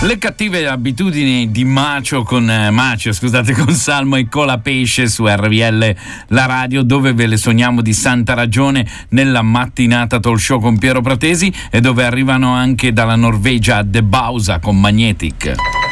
Le cattive abitudini di Macio con Salmo e Colapesce su RVL, la radio, dove ve le sogniamo di santa ragione nella mattinata talk show con Piero Pratesi, e dove arrivano anche dalla Norvegia The Bausa con Magnetic.